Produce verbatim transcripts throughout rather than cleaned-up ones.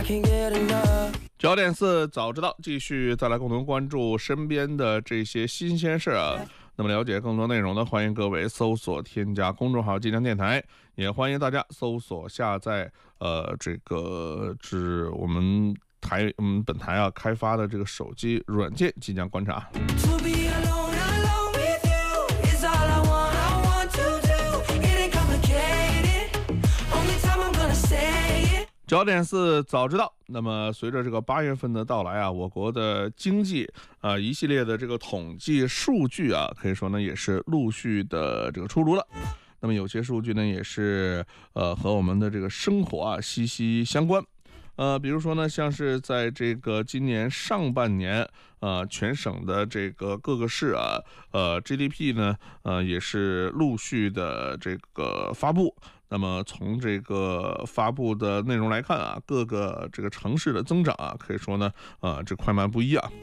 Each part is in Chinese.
九点四早知道，继续再来共同关注身边的这些新鲜事啊。那么了解更多内容呢，欢迎各位搜索添加公众号晋江电台，也欢迎大家搜索下载呃这个是我们台我们本台啊开发的这个手机软件晋江观察。九点四早知道。那么随着这个八月份的到来啊，我国的经济啊、呃、一系列的这个统计数据啊，可以说呢也是陆续的这个出炉了。那么有些数据呢也是呃和我们的这个生活啊息息相关。呃，比如说呢，像是在这个今年上半年，呃，全省的这个各个市啊，呃 ，G D P 呢，呃，也是陆续的这个发布。那么从这个发布的内容来看啊，各个这个城市的增长啊，可以说呢，呃，这快慢不一啊。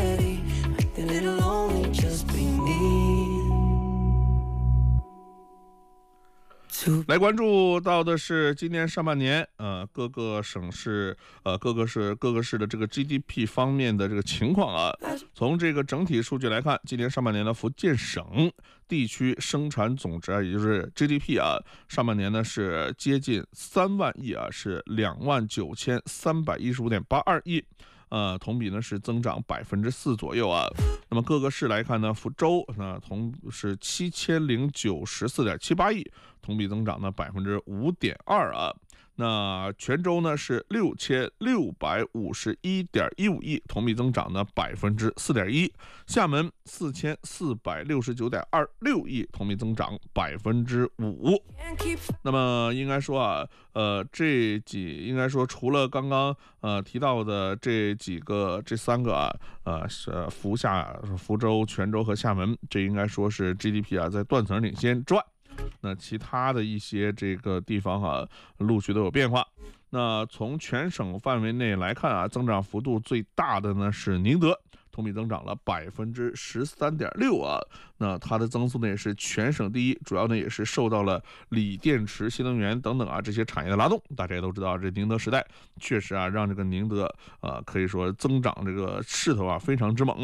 来关注到的是今年上半年，呃，各个省市，呃，各个市各个市的这个 G D P 方面的这个情况啊。从这个整体数据来看，今年上半年的福建省地区生产总值啊，也就是 G D P 啊，上半年呢是接近三万亿啊，是两万九千三百一十五点八二亿。呃，同比呢是增长百分之四左右啊。那么各个市来看呢，福州呢同是七千零九十四点七八亿，同比增长呢百分之五点二啊。那泉州呢是六千六百五十一点一五亿，同比增长呢百分之四点一。厦门四千四百六十九点二六亿，同比增长百分之五。那么应该说啊，呃，这几应该说除了刚刚呃提到的这几个这三个啊，呃是福厦、福州、泉州和厦门，这应该说是 G D P 啊在断层领先之外。那其他的一些这个地方啊，陆续都有变化。那从全省范围内来看啊，增长幅度最大的呢是宁德，同比增长了百分之十三点六啊。那它的增速呢也是全省第一，主要呢也是受到了锂电池、新能源等等啊这些产业的拉动。大家也都知道，这宁德时代确实啊让这个宁德啊可以说增长这个势头啊非常之猛。